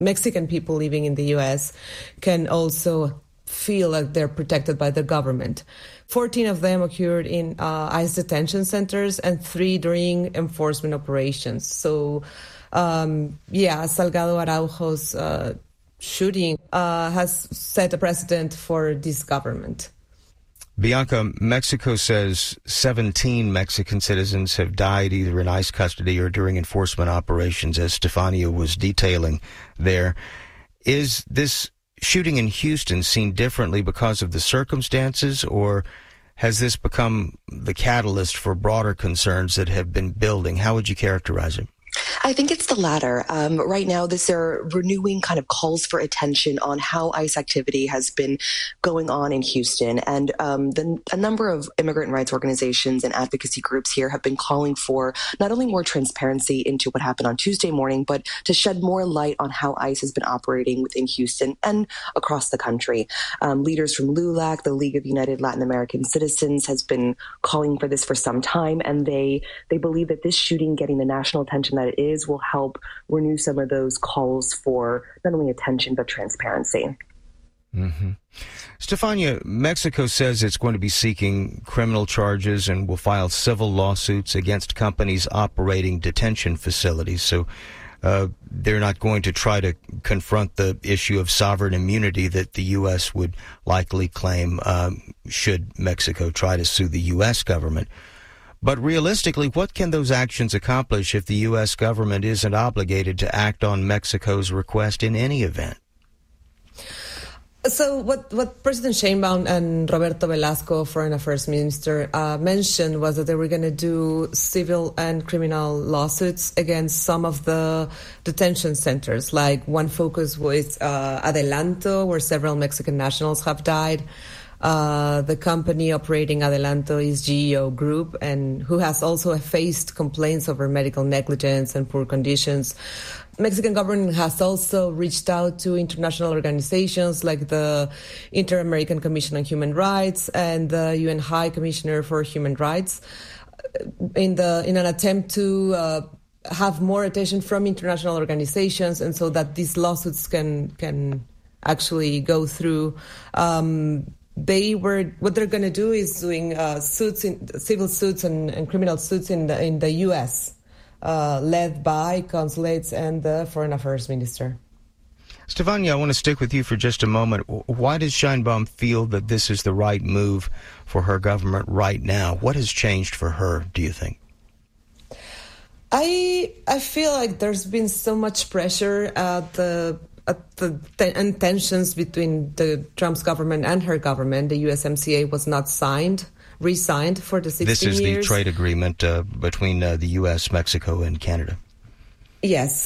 Mexican people living in the U.S. can also feel like they're protected by the government. 14 of them occurred in ICE detention centers and 3 during enforcement operations. So, Salgado Araujo's shooting has set a precedent for this government. Bianca, Mexico says 17 Mexican citizens have died either in ICE custody or during enforcement operations, as Stefania was detailing there. Is this shooting in Houston seen differently because of the circumstances, or has this become the catalyst for broader concerns that have been building? How would you characterize it? I think it's the latter. Right now, they're renewing kind of calls for attention on how ICE activity has been going on in Houston. And a number of immigrant rights organizations and advocacy groups here have been calling for not only more transparency into what happened on Tuesday morning, but to shed more light on how ICE has been operating within Houston and across the country. Leaders from LULAC, the League of United Latin American Citizens, has been calling for this for some time, and they believe that this shooting getting the national attention that it is will help renew some of those calls for not only attention but transparency. Mm-hmm. Stefania, Mexico says it's going to be seeking criminal charges and will file civil lawsuits against companies operating detention facilities. So they're not going to try to confront the issue of sovereign immunity that the U.S. would likely claim should Mexico try to sue the U.S. government. But realistically, what can those actions accomplish if the U.S. government isn't obligated to act on Mexico's request in any event? So what President Sheinbaum and Roberto Velasco, Foreign Affairs Minister, mentioned was that they were going to do civil and criminal lawsuits against some of the detention centers. Like one focus was Adelanto, where several Mexican nationals have died. The company operating Adelanto is GEO Group, and who has also faced complaints over medical negligence and poor conditions. Mexican government has also reached out to international organizations like the Inter-American Commission on Human Rights and the UN High Commissioner for Human Rights in an attempt to have more attention from international organizations, and so that these lawsuits can actually go through. What they're going to do is doing civil suits and criminal suits in the U.S., led by consulates and the Foreign Affairs Minister. Stefania, I want to stick with you for just a moment. Why does Sheinbaum feel that this is the right move for her government right now? What has changed for her, do you think? I feel like there's been so much pressure and tensions between the Trump's government and her government. The USMCA was not re-signed for the 16 years. This is the trade agreement between the U.S., Mexico, and Canada. Yes.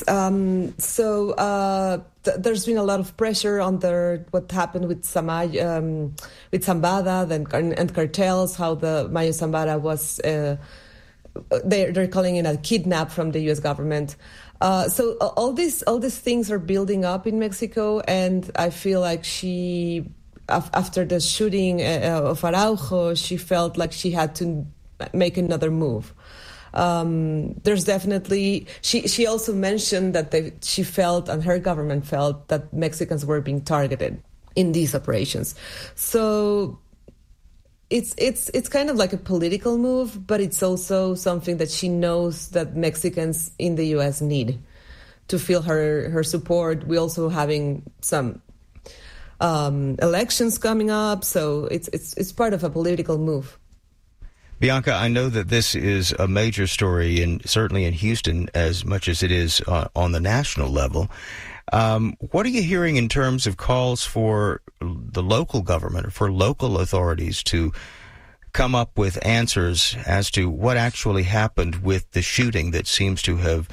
There's been a lot of pressure on what happened with Zambada and cartels, how the Mayo Zambada was, they're calling it a kidnap from the U.S. government. So all these things are building up in Mexico, and I feel like she, after the shooting of Araujo, she felt like she had to make another move. There's definitely, she also mentioned that she felt, and her government felt, that Mexicans were being targeted in these operations. So it's kind of like a political move, but it's also something that she knows that Mexicans in the U.S. need to feel her support. We're also having some elections coming up, so it's part of a political move. Bianca, I know that this is a major story, certainly in Houston, as much as it is on the national level. What are you hearing in terms of calls for the local government or for local authorities to come up with answers as to what actually happened with the shooting that seems to have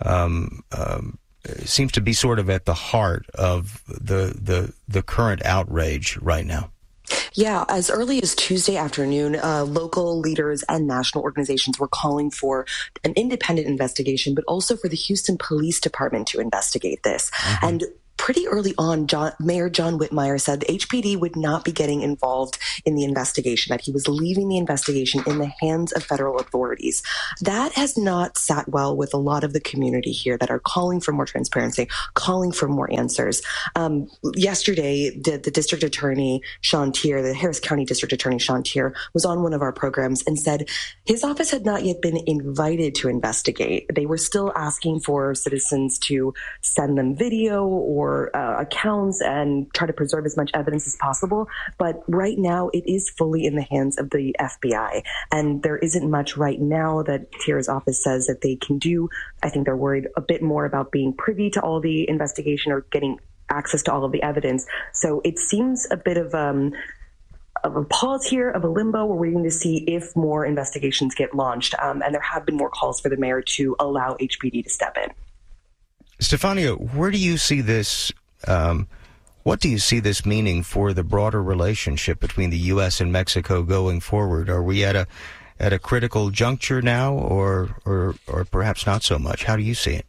seems to be sort of at the heart of the current outrage right now? Yeah, as early as Tuesday afternoon, local leaders and national organizations were calling for an independent investigation, but also for the Houston Police Department to investigate this. Mm-hmm. And pretty early on, Mayor John Whitmire said the HPD would not be getting involved in the investigation, that he was leaving the investigation in the hands of federal authorities. That has not sat well with a lot of the community here that are calling for more transparency, calling for more answers. Yesterday, the District Attorney, Sean Tier, the Harris County District Attorney, Sean Tier, was on one of our programs and said his office had not yet been invited to investigate. They were still asking for citizens to send them video or accounts and try to preserve as much evidence as possible. But right now, it is fully in the hands of the FBI. And there isn't much right now that Tier's office says that they can do. I think they're worried a bit more about being privy to all the investigation or getting access to all of the evidence. So it seems a bit of a pause here, of a limbo. We're waiting to see if more investigations get launched. And there have been more calls for the mayor to allow HPD to step in. Stefania, where do you see this? What do you see this meaning for the broader relationship between the U.S. and Mexico going forward? Are we at a critical juncture now, or perhaps not so much? How do you see it?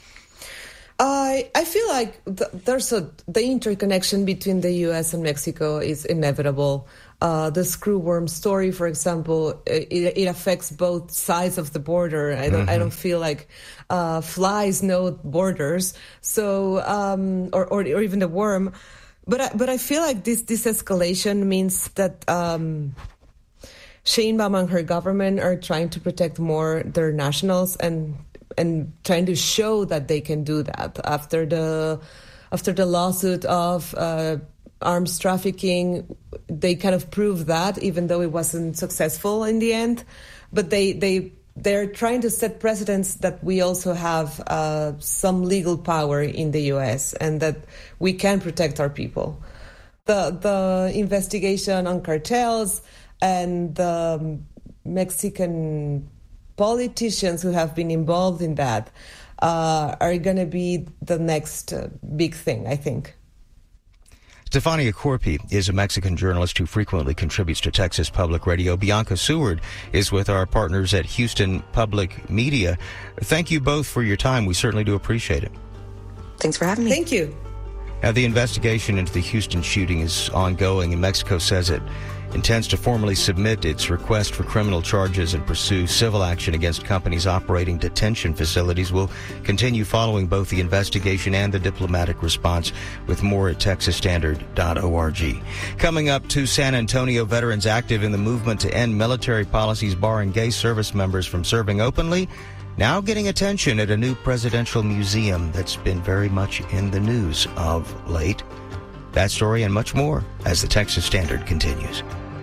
I feel like the interconnection between the U.S. and Mexico is inevitable. The screwworm story, for example, it affects both sides of the border. I don't feel like flies know borders. So or even the worm. But I feel like this escalation means that Sheinbaum and her government are trying to protect more their nationals and trying to show that they can do that after the lawsuit of arms trafficking. They kind of proved that, even though it wasn't successful in the end. But they're trying to set precedents that we also have some legal power in the U.S. and that we can protect our people. The investigation on cartels and the Mexican politicians who have been involved in that are going to be the next big thing, I think. Stefania Corpi is a Mexican journalist who frequently contributes to Texas Public Radio. Bianca Seward is with our partners at Houston Public Media. Thank you both for your time. We certainly do appreciate it. Thanks for having me. Thank you. Now, the investigation into the Houston shooting is ongoing, and Mexico says it intends to formally submit its request for criminal charges and pursue civil action against companies operating detention facilities. We'll continue following both the investigation and the diplomatic response with more at texasstandard.org. Coming up, 2 San Antonio veterans active in the movement to end military policies barring gay service members from serving openly, now getting attention at a new presidential museum that's been very much in the news of late. That story and much more as the Texas Standard continues.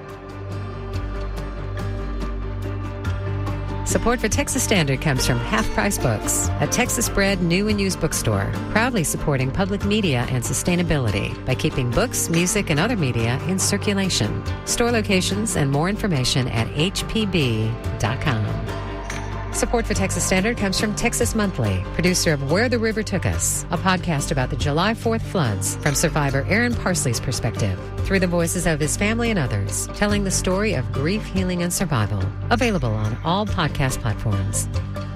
Support for Texas Standard comes from Half Price Books, a Texas-bred new and used bookstore, proudly supporting public media and sustainability by keeping books, music, and other media in circulation. Store locations and more information at hpb.com. Support for Texas Standard comes from Texas Monthly, producer of Where the River Took Us, a podcast about the July 4th floods from survivor Aaron Parsley's perspective, through the voices of his family and others, telling the story of grief, healing, and survival. Available on all podcast platforms.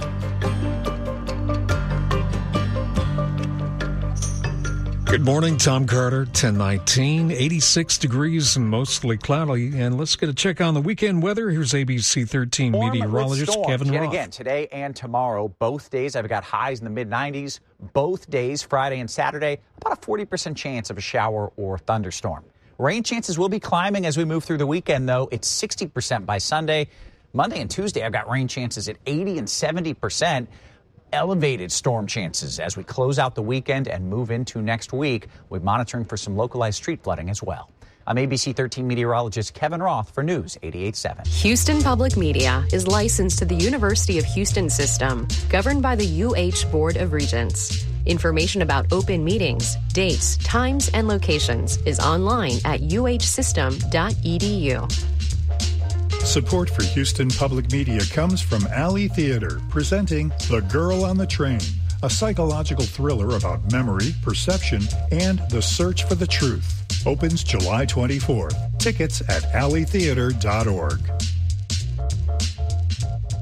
Good morning, Tom Carter, 1019, 86 degrees and mostly cloudy. And let's get a check on the weekend weather. Here's ABC 13 meteorologist Kevin Roth. Again, today and tomorrow, both days, I've got highs in the mid-90s. Both days, Friday and Saturday, about a 40% chance of a shower or thunderstorm. Rain chances will be climbing as we move through the weekend, though. It's 60% by Sunday. Monday and Tuesday, I've got rain chances at 80 and 70%. Elevated storm chances as we close out the weekend and move into next week. We're monitoring for some localized street flooding as well. I'm ABC 13 meteorologist Kevin Roth for News 88.7. Houston Public Media is licensed to the University of Houston system, governed by the UH Board of Regents. Information about open meetings, dates, times, and locations is online at uhsystem.edu. Support for Houston Public Media comes from Alley Theater, presenting The Girl on the Train, a psychological thriller about memory, perception, and the search for the truth. Opens July 24th. Tickets at alleytheater.org.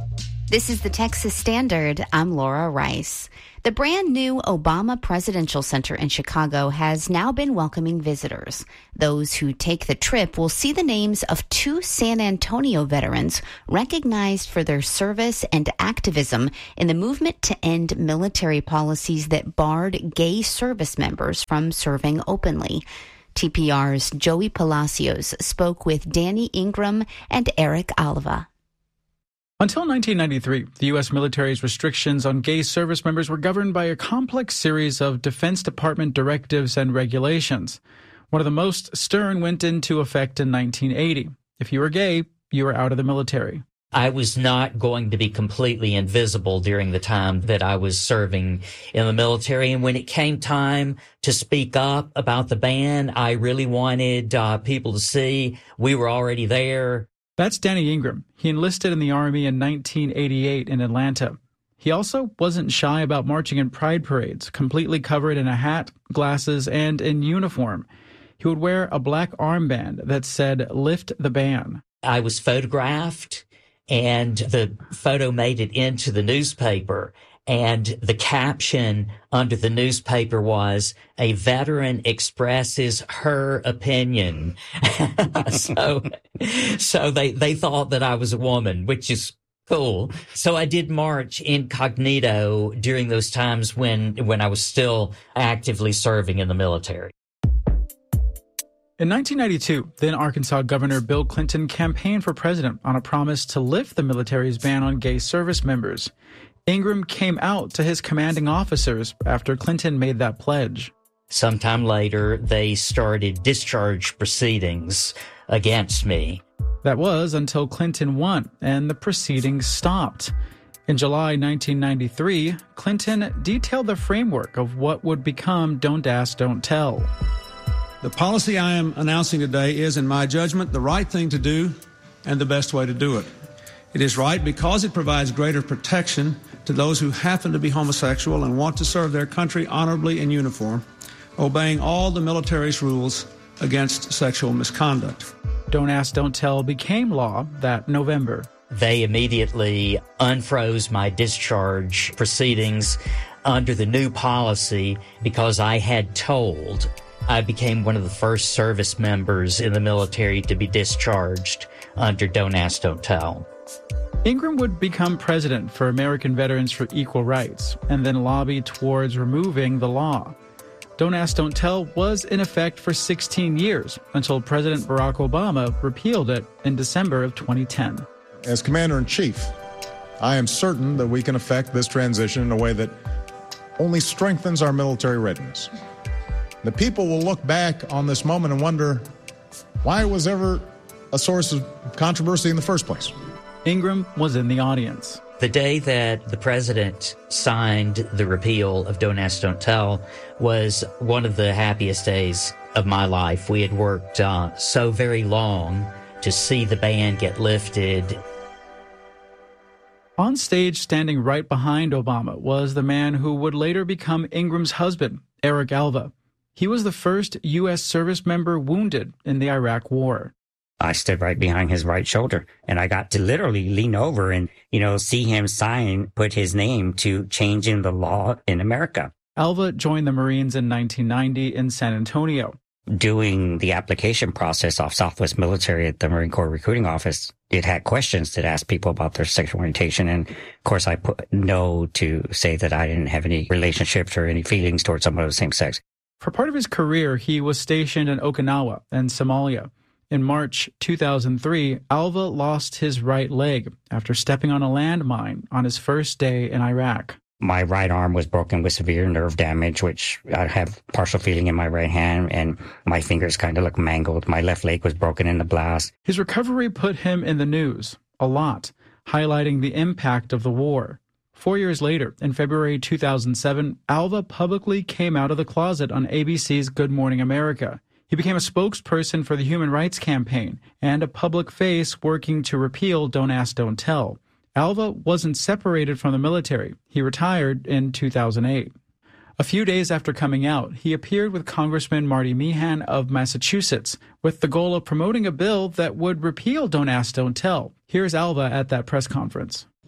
This is the Texas Standard. I'm Laura Rice. The brand new Obama Presidential Center in Chicago has now been welcoming visitors. Those who take the trip will see the names of 2 San Antonio veterans recognized for their service and activism in the movement to end military policies that barred gay service members from serving openly. TPR's Joey Palacios spoke with Danny Ingram and Eric Alva. Until 1993, the U.S. military's restrictions on gay service members were governed by a complex series of Defense Department directives and regulations. One of the most stern went into effect in 1980. If you were gay, you were out of the military. I was not going to be completely invisible during the time that I was serving in the military. And when it came time to speak up about the ban, I really wanted people to see we were already there. That's Danny Ingram. He enlisted in the Army in 1988 in Atlanta. He also wasn't shy about marching in pride parades, completely covered in a hat, glasses, and in uniform. He would wear a black armband that said, "Lift the ban." I was photographed, and the photo made it into the newspaper. And the caption under the newspaper was, "A veteran expresses her opinion." So they thought that I was a woman, which is cool. So I did march incognito during those times when I was still actively serving in the military. In 1992, then Arkansas Governor Bill Clinton campaigned for president on a promise to lift the military's ban on gay service members. Ingram came out to his commanding officers after Clinton made that pledge. Sometime later, they started discharge proceedings against me. That was until Clinton won and the proceedings stopped. In July 1993, Clinton detailed the framework of what would become Don't Ask, Don't Tell. The policy I am announcing today is, in my judgment, the right thing to do and the best way to do it. It is right because it provides greater protection to those who happen to be homosexual and want to serve their country honorably in uniform, obeying all the military's rules against sexual misconduct. Don't Ask, Don't Tell became law that November. They immediately unfroze my discharge proceedings under the new policy because I had told. I became one of the first service members in the military to be discharged under Don't Ask, Don't Tell. Ingram would become president for American Veterans for Equal Rights and then lobby towards removing the law. Don't Ask, Don't Tell was in effect for 16 years until President Barack Obama repealed it in December of 2010. As Commander-in-Chief, I am certain that we can effect this transition in a way that only strengthens our military readiness. The people will look back on this moment and wonder why it was ever a source of controversy in the first place. Ingram was in the audience. The day that the president signed the repeal of Don't Ask, Don't Tell was one of the happiest days of my life. We had worked so very long to see the ban get lifted. On stage, standing right behind Obama, was the man who would later become Ingram's husband, Eric Alva. He was the first U.S. service member wounded in the Iraq War. I stood right behind his right shoulder, and I got to literally lean over and, see him put his name to changing the law in America. Alva joined the Marines in 1990 in San Antonio. Doing the application process off Southwest Military at the Marine Corps Recruiting Office, it had questions that asked people about their sexual orientation. And, of course, I put no to say that I didn't have any relationships or any feelings towards someone of the same sex. For part of his career, he was stationed in Okinawa and Somalia. In March 2003, Alva lost his right leg after stepping on a landmine on his first day in Iraq. My right arm was broken with severe nerve damage, which I have partial feeling in my right hand, and my fingers kind of look mangled. My left leg was broken in the blast. His recovery put him in the news a lot, highlighting the impact of the war. 4 years later, in February 2007, Alva publicly came out of the closet on ABC's Good Morning America. He became a spokesperson for the Human Rights Campaign and a public face working to repeal Don't Ask, Don't Tell. Alva wasn't separated from the military. He retired in 2008. A few days after coming out, he appeared with Congressman Marty Meehan of Massachusetts with the goal of promoting a bill that would repeal Don't Ask, Don't Tell. Here's Alva at that press conference.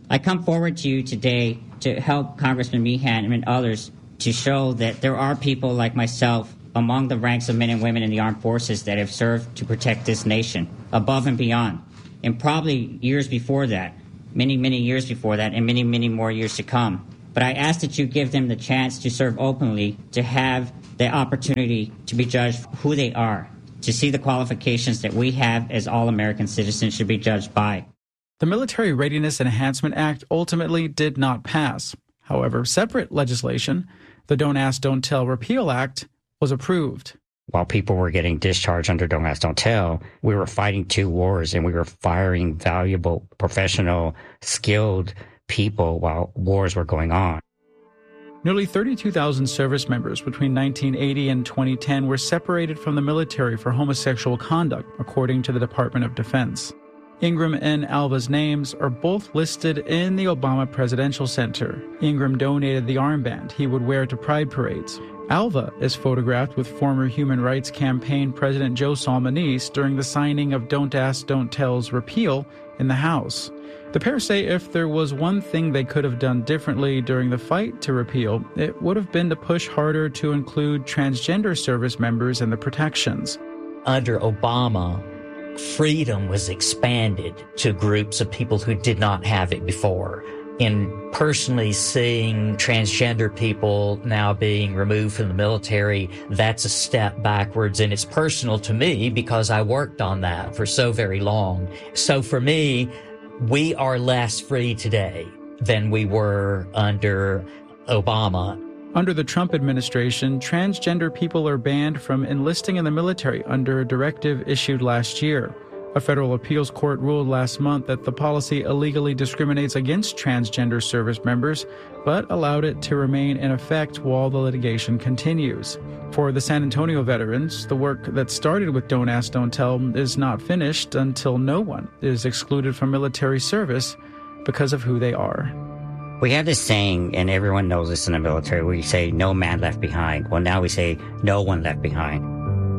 I come forward to you today to help Congressman Meehan and others to show that there are people like myself among the ranks of men and women in the armed forces that have served to protect this nation above and beyond, and probably years before that, many, many years before that, and many, many more years to come. But I ask that you give them the chance to serve openly, to have the opportunity to be judged for who they are, to see the qualifications that we have as all American citizens should be judged by. The Military Readiness Enhancement Act ultimately did not pass. However, separate legislation, the Don't Ask, Don't Tell Repeal Act, was approved. While people were getting discharged under Don't Ask, Don't Tell, we were fighting two wars and we were firing valuable, professional, skilled people while wars were going on. Nearly 32,000 service members between 1980 and 2010 were separated from the military for homosexual conduct, according to the Department of Defense. Ingram and Alva's names are both listed in the Obama Presidential Center. Ingram donated the armband he would wear to pride parades. Alva is photographed with former Human Rights Campaign President Joe Salmonese during the signing of Don't Ask, Don't Tell's repeal in the House. The pair say if there was one thing they could have done differently during the fight to repeal, it would have been to push harder to include transgender service members in the protections. Under Obama, freedom was expanded to groups of people who did not have it before. In personally seeing transgender people now being removed from the military, that's a step backwards, and it's personal to me because I worked on that for so very long. So for me, we are less free today than we were under Obama. Under the Trump administration, transgender people are banned from enlisting in the military under a directive issued last year. A federal appeals court ruled last month that the policy illegally discriminates against transgender service members, but allowed it to remain in effect while the litigation continues. For the San Antonio veterans, the work that started with Don't Ask, Don't Tell is not finished until no one is excluded from military service because of who they are. We have this saying, and everyone knows this in the military, we say, no man left behind. Well, now we say, no one left behind.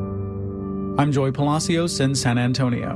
I'm Joy Palacios in San Antonio.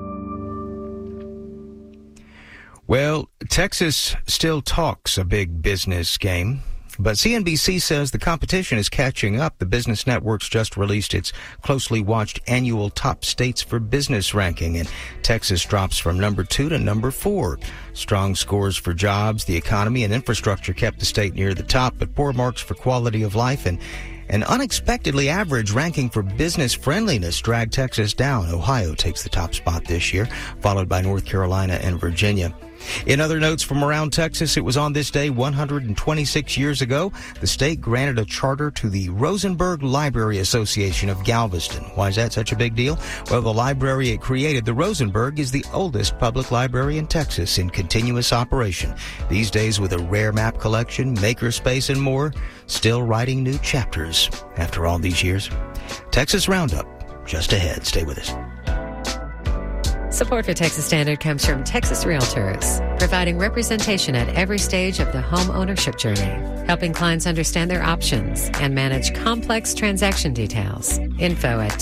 Well, Texas still talks a big business game, but CNBC says the competition is catching up. The Business Network's just released its closely watched annual top states for business ranking, and Texas drops from number 2 to number 4. Strong scores for jobs, the economy, and infrastructure kept the state near the top, but poor marks for quality of life and an unexpectedly average ranking for business friendliness dragged Texas down. Ohio takes the top spot this year, followed by North Carolina and Virginia. In other notes from around Texas, it was on this day 126 years ago, the state granted a charter to the Rosenberg Library Association of Galveston. Why is that such a big deal? Well, the library it created, the Rosenberg, is the oldest public library in Texas in continuous operation. These days, with a rare map collection, makerspace, and more, still writing new chapters after all these years. Texas Roundup, just ahead. Stay with us. Support for Texas Standard comes from Texas Realtors, providing representation at every stage of the home ownership journey, helping clients understand their options and manage complex transaction details. Info at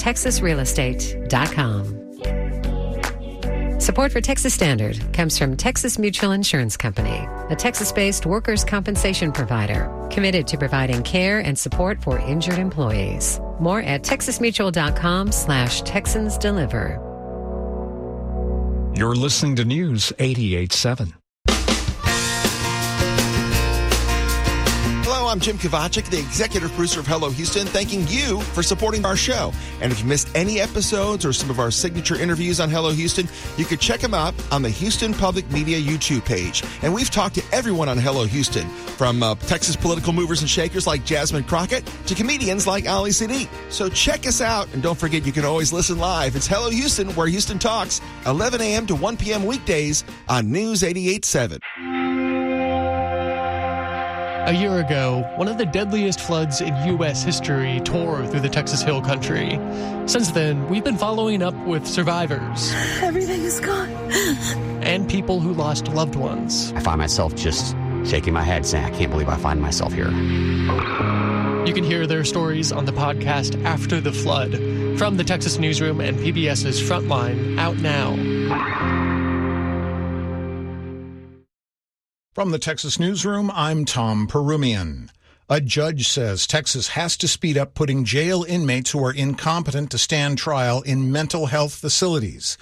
texasrealestate.com. Support for Texas Standard comes from Texas Mutual Insurance Company, a Texas-based workers' compensation provider committed to providing care and support for injured employees. More at texasmutual.com/TexansDeliver. You're listening to News 88.7. Hello, I'm Jim Kovacic, the executive producer of Hello Houston, thanking you for supporting our show. And if you missed any episodes or some of our signature interviews on Hello Houston, you can check them out on the Houston Public Media YouTube page. And we've talked to everyone on Hello Houston, from Texas political movers and shakers like Jasmine Crockett to comedians like Ali Siddiq. So check us out, and don't forget you can always listen live. It's Hello Houston, where Houston talks, 11 a.m. to 1 p.m. weekdays on News 88.7. A year ago, one of the deadliest floods in U.S. history tore through the Texas Hill Country. Since then, we've been following up with survivors. Everything is gone. And people who lost loved ones. I find myself just shaking my head saying, I can't believe I find myself here. You can hear their stories on the podcast After the Flood from the Texas Newsroom and PBS's Frontline, out now. From the Texas Newsroom, I'm Tom Perumian. A judge says Texas has to speed up putting jail inmates who are incompetent to stand trial in mental health facilities.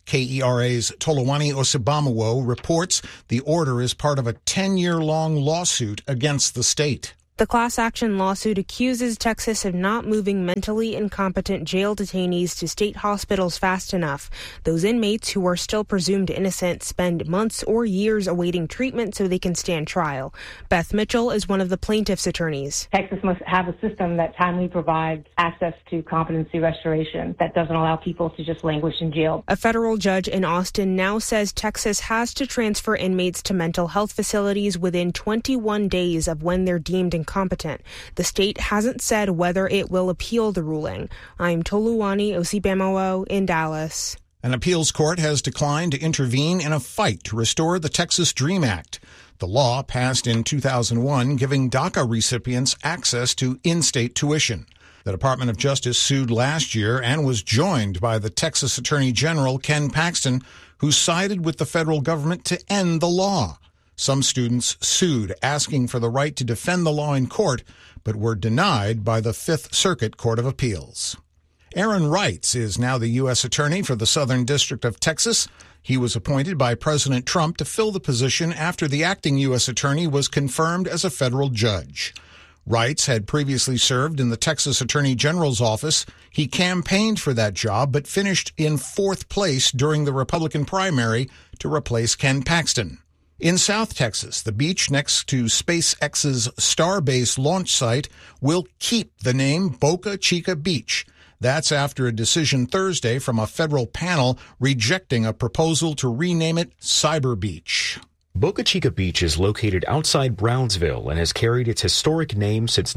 KERA's Toluwani Osibamowo reports the order is part of a 10-year-long lawsuit against the state. The class action lawsuit accuses Texas of not moving mentally incompetent jail detainees to state hospitals fast enough. Those inmates who are still presumed innocent spend months or years awaiting treatment so they can stand trial. Beth Mitchell is one of the plaintiff's attorneys. Texas must have a system that timely provides access to competency restoration that doesn't allow people to just languish in jail. A federal judge in Austin now says Texas has to transfer inmates to mental health facilities within 21 days of when they're deemed incompetent. The state hasn't said whether it will appeal the ruling. I'm Toluwani Osibamowo in Dallas. An appeals court has declined to intervene in a fight to restore the Texas DREAM Act. The law passed in 2001, giving DACA recipients access to in-state tuition. The Department of Justice sued last year and was joined by the Texas Attorney General Ken Paxton, who sided with the federal government to end the law. Some students sued, asking for the right to defend the law in court, but were denied by the Fifth Circuit Court of Appeals. Aaron Reitz is now the U.S. Attorney for the Southern District of Texas. He was appointed by President Trump to fill the position after the acting U.S. Attorney was confirmed as a federal judge. Reitz had previously served in the Texas Attorney General's office. He campaigned for that job, but finished in fourth place during the Republican primary to replace Ken Paxton. In South Texas, the beach next to SpaceX's Starbase launch site will keep the name Boca Chica Beach. That's after a decision Thursday from a federal panel rejecting a proposal to rename it Cyber Beach. Boca Chica Beach is located outside Brownsville and has carried its historic name since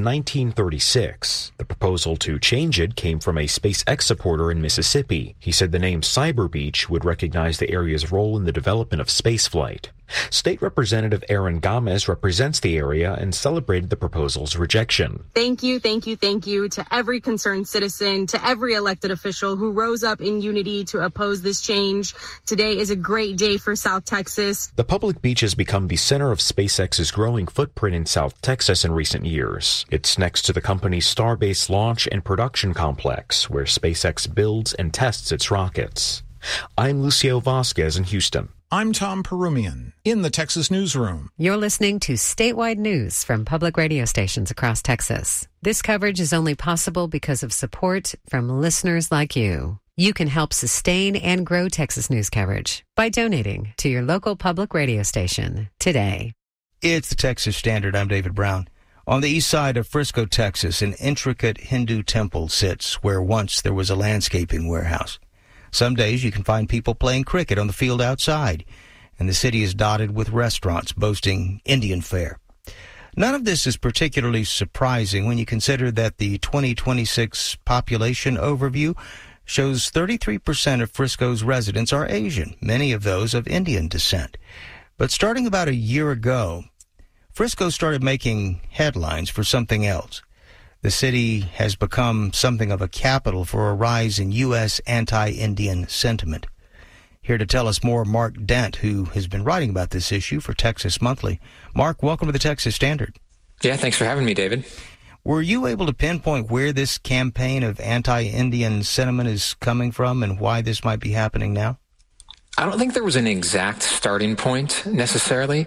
1936. The proposal to change it came from a SpaceX supporter in Mississippi. He said the name Cyber Beach would recognize the area's role in the development of spaceflight. State Representative Aaron Gomez represents the area and celebrated the proposal's rejection. Thank you to every concerned citizen, to every elected official who rose up in unity to oppose this change. Today is a great day for South Texas. The public beach has become the center of SpaceX's growing footprint in South Texas in recent years. It's next to the company's Starbase launch and production complex, where SpaceX builds and tests its rockets. I'm Lucio Vasquez in Houston. I'm Tom Perumian in the Texas Newsroom. You're listening to statewide news from public radio stations across Texas. This coverage is only possible because of support from listeners like you. You can help sustain and grow Texas news coverage by donating to your local public radio station today. It's the Texas Standard. I'm David Brown. On the east side of Frisco, Texas, an intricate Hindu temple sits where once there was a landscaping warehouse. Some days you can find people playing cricket on the field outside, and the city is dotted with restaurants boasting Indian fare. None of this is particularly surprising when you consider that the 2026 population overview shows 33% of Frisco's residents are Asian, many of those of Indian descent. But starting about a year ago, Frisco started making headlines for something else. The city has become something of a capital for a rise in U.S. anti-Indian sentiment. Here to tell us more, Mark Dent, who has been writing about this issue for Texas Monthly. Mark, welcome to the Texas Standard. Yeah, thanks for having me, David. Were you able to pinpoint where this campaign of anti-Indian sentiment is coming from and why this might be happening now? I don't think there was an exact starting point necessarily.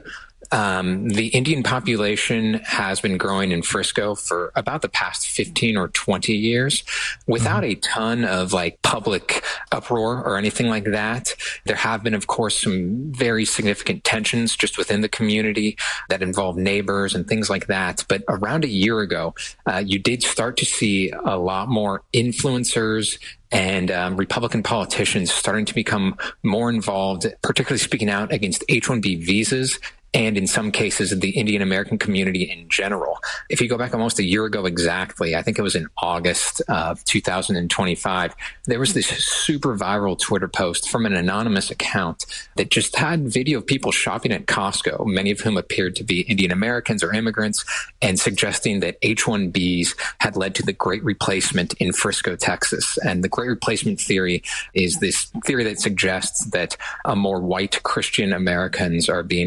The Indian population has been growing in Frisco for about the past 15 or 20 years without a ton of public uproar or anything like that. There have been, of course, some very significant tensions just within the community that involve neighbors and things like that. But around a year ago, you did start to see a lot more influencers and Republican politicians starting to become more involved, particularly speaking out against H-1B visas and in some cases the Indian American community in general. If you go back almost a year ago exactly, I think it was in August of 2025, there was this super viral Twitter post from an anonymous account that just had video of people shopping at Costco, many of whom appeared to be Indian Americans or immigrants, and suggesting that H-1Bs had led to the Great Replacement in Frisco, Texas. And the Great Replacement theory is this theory that suggests that more white Christian Americans are being replaced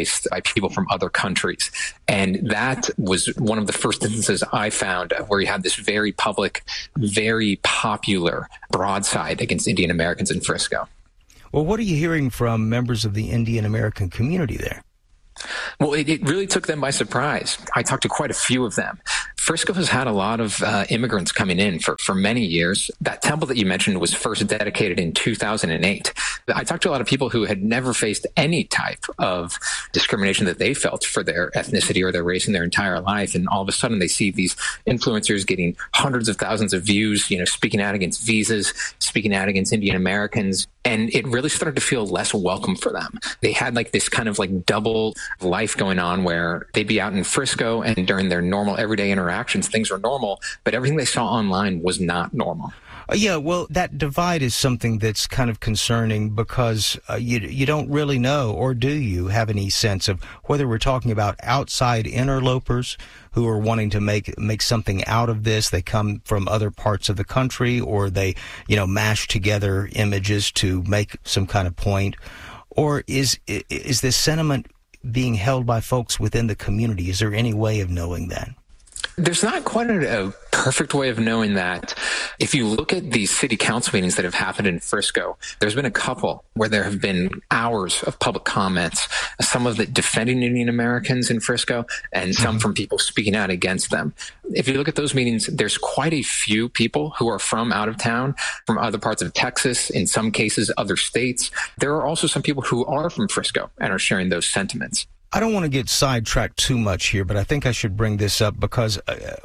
faced by people from other countries. And that was one of the first instances I found where you had this very public, very popular broadside against Indian Americans in Frisco. Well, what are you hearing from members of the Indian American community there? Well, it really took them by surprise. I talked to quite a few of them. Frisco has had a lot of immigrants coming in for many years. That temple that you mentioned was first dedicated in 2008. I talked to a lot of people who had never faced any type of discrimination that they felt for their ethnicity or their race in their entire life. And all of a sudden they see these influencers getting hundreds of thousands of views, speaking out against visas, speaking out against Indian Americans. And it really started to feel less welcome for them. They had this kind of double life going on where they'd be out in Frisco and during their normal everyday interactions, things were normal, but everything they saw online was not normal. Yeah, well, that divide is something that's kind of concerning because you don't really know, or do you have any sense of whether we're talking about outside interlopers who are wanting to make something out of this? They come from other parts of the country, or they, mash together images to make some kind of point, or is this sentiment being held by folks within the community? Is there any way of knowing that? There's not quite a perfect way of knowing that. If you look at these city council meetings that have happened in Frisco, there's been a couple where there have been hours of public comments, some of it defending Indian Americans in Frisco and some from people speaking out against them. If you look at those meetings, there's quite a few people who are from out of town, from other parts of Texas, in some cases other states. There are also some people who are from Frisco and are sharing those sentiments. I don't want to get sidetracked too much here, but I think I should bring this up because,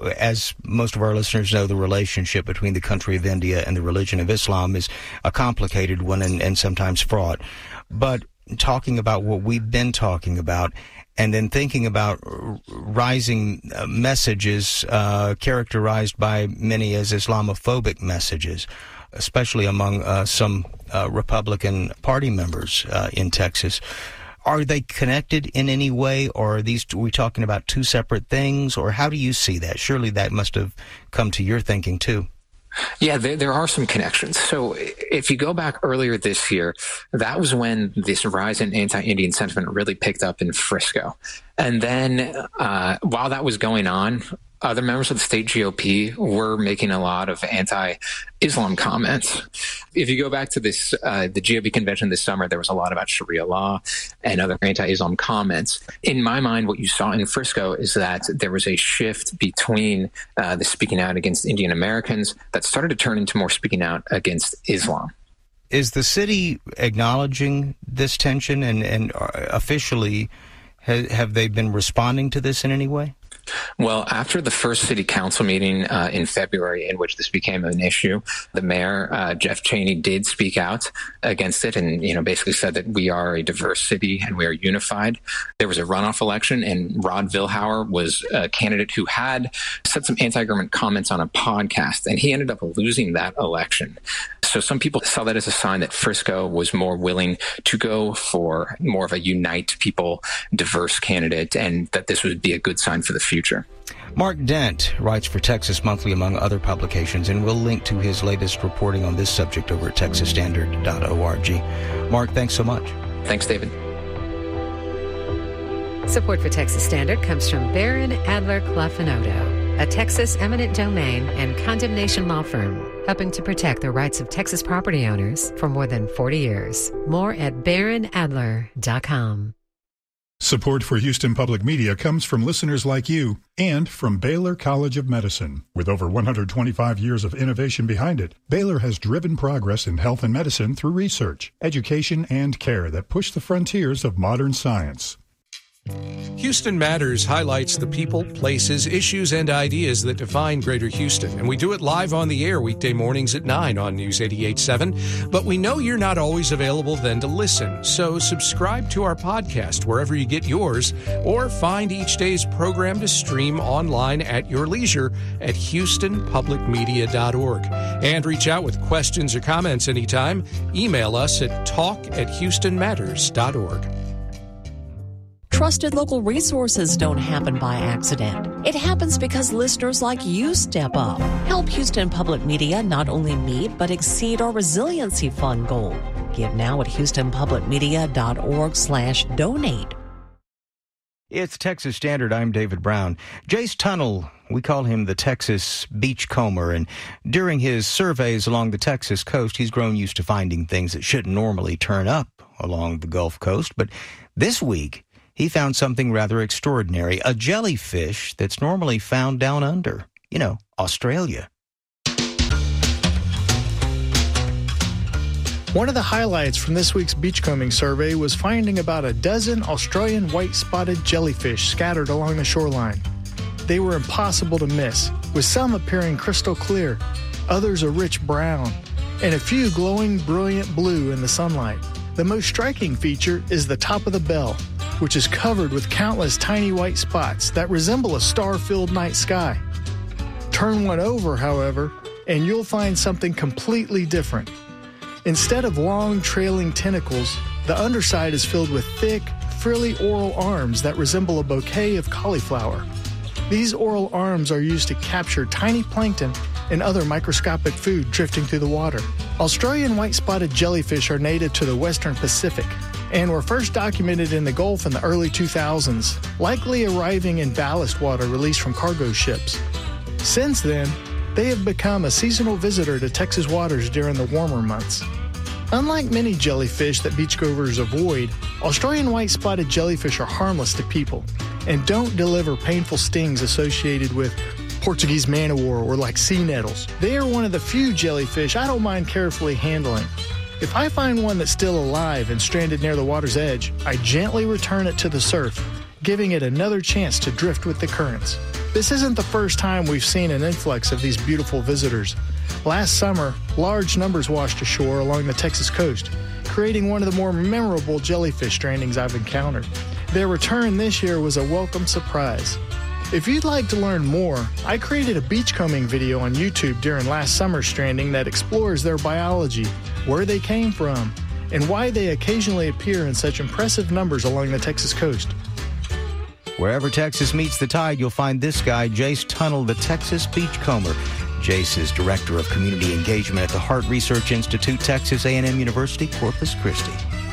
as most of our listeners know, the relationship between the country of India and the religion of Islam is a complicated one and sometimes fraught. But talking about what we've been talking about, and then thinking about rising messages characterized by many as Islamophobic messages, especially among some Republican Party members in Texas. Are they connected in any way, or are we talking about two separate things, or how do you see that? Surely that must have come to your thinking too. Yeah, there are some connections. So if you go back earlier this year, that was when this rise in anti-Indian sentiment really picked up in Frisco. And then while that was going on, other members of the state GOP were making a lot of anti-Islam comments. If you go back to this, the GOP convention this summer, there was a lot about Sharia law and other anti-Islam comments. In my mind, what you saw in Frisco is that there was a shift between the speaking out against Indian Americans that started to turn into more speaking out against Islam. Is the city acknowledging this tension and officially have they been responding to this in any way? Well, after the first city council meeting in February in which this became an issue, the mayor, Jeff Cheney, did speak out against it and, basically said that we are a diverse city and we are unified. There was a runoff election and Rod Vilhauer was a candidate who had said some anti-government comments on a podcast, and he ended up losing that election. So some people saw that as a sign that Frisco was more willing to go for more of a unite people, diverse candidate, and that this would be a good sign for the future. Mark Dent writes for Texas Monthly, among other publications, and we'll link to his latest reporting on this subject over at texasstandard.org. Mark, thanks so much. Thanks, David. Support for Texas Standard comes from Barron, Adler, Clough & Odo, a Texas eminent domain and condemnation law firm, helping to protect the rights of Texas property owners for more than 40 years. More at barronadler.com. Support for Houston Public Media comes from listeners like you and from Baylor College of Medicine. With over 125 years of innovation behind it, Baylor has driven progress in health and medicine through research, education, and care that push the frontiers of modern science. Houston Matters highlights the people, places, issues, and ideas that define Greater Houston. And we do it live on the air weekday mornings at 9 on News 88.7. But we know you're not always available then to listen. So subscribe to our podcast wherever you get yours, or find each day's program to stream online at your leisure at HoustonPublicMedia.org. And reach out with questions or comments anytime. Email us at talk@HoustonMatters.org. Trusted local resources don't happen by accident. It happens because listeners like you step up. Help Houston Public Media not only meet but exceed our Resiliency Fund goal. Give now at HoustonPublicMedia.org/donate. It's Texas Standard. I'm David Brown. Jace Tunnell, we call him the Texas beachcomber, and during his surveys along the Texas coast, he's grown used to finding things that shouldn't normally turn up along the Gulf Coast. But this week, he found something rather extraordinary, a jellyfish that's normally found down under, Australia. One of the highlights from this week's beachcombing survey was finding about a dozen Australian white-spotted jellyfish scattered along the shoreline. They were impossible to miss, with some appearing crystal clear, others a rich brown, and a few glowing brilliant blue in the sunlight. The most striking feature is the top of the bell, which is covered with countless tiny white spots that resemble a star-filled night sky. Turn one over, however, and you'll find something completely different. Instead of long, trailing tentacles, the underside is filled with thick, frilly oral arms that resemble a bouquet of cauliflower. These oral arms are used to capture tiny plankton and other microscopic food drifting through the water. Australian white-spotted jellyfish are native to the western Pacific and were first documented in the Gulf in the early 2000s, likely arriving in ballast water released from cargo ships. Since then, they have become a seasonal visitor to Texas waters during the warmer months. Unlike many jellyfish that beachgoers avoid, Australian white-spotted jellyfish are harmless to people and don't deliver painful stings associated with Portuguese man-o-war or like sea nettles. They are one of the few jellyfish I don't mind carefully handling. If I find one that's still alive and stranded near the water's edge, I gently return it to the surf, giving it another chance to drift with the currents. This isn't the first time we've seen an influx of these beautiful visitors. Last summer, large numbers washed ashore along the Texas coast, creating one of the more memorable jellyfish strandings I've encountered. Their return this year was a welcome surprise. If you'd like to learn more, I created a beachcombing video on YouTube during last summer's stranding that explores their biology, where they came from, and why they occasionally appear in such impressive numbers along the Texas coast. Wherever Texas meets the tide, you'll find this guy, Jace Tunnell, the Texas beachcomber. Jace is Director of Community Engagement at the Hart Research Institute, Texas A&M University, Corpus Christi.